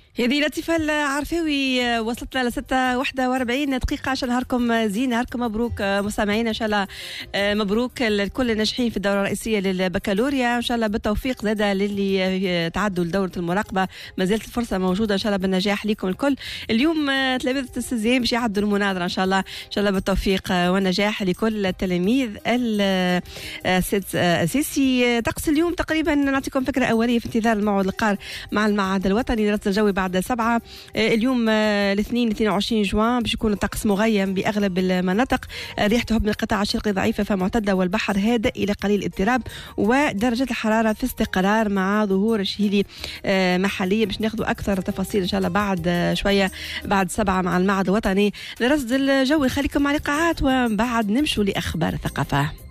هذه لطيفة العرفاوي وصلتنا ل6:41 دقيقة. عشان نهاركم زين، نهاركم مبروك مستمعينا، إن شاء الله مبروك لكل الناجحين في الدورة الرئيسية للبكالوريا، إن شاء الله بالتوفيق زادة للي تعدوا لدورة المراقبة، ما زالت الفرصة موجودة إن شاء الله بالنجاح لكم الكل. اليوم تلاميذ الاستاذين باش يعدوا المناظرة إن شاء الله، إن شاء الله بالتوفيق والنجاح لكل التلاميذ الأساسي. طقس اليوم تقريبا نعطيكم فكرة أولية في انتظار الموعد القار مع المعهد الوطني للرصد الجوي بعد 7 اليوم الاثنين 22 جوان باش يكون الطقس مغيم باغلب المناطق، ريح تهب من القطاع الشرقي ضعيفه فمعتدله والبحر هادئ الى قليل اضطراب، ودرجه الحراره في استقرار مع ظهور شهيلي محليه. باش ناخذوا اكثر تفاصيل ان شاء الله بعد شويه بعد 7 مع المعهد الوطني للرصد الجوي. خليكم مع لقاءات ومن بعد نمشوا لاخبار الثقافه.